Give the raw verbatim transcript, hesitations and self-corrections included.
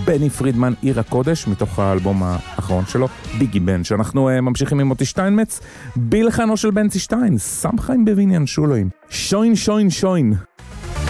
בני פרידמן, עיר הקודש, מתוך האלבום האחרון שלו, ביגי בן, שאנחנו uh, ממשיכים עם מוטי שטיינמץ, בילחנו של בנצי שטיין, סם חיים בביניאן שולוים, שוין שוין שוין.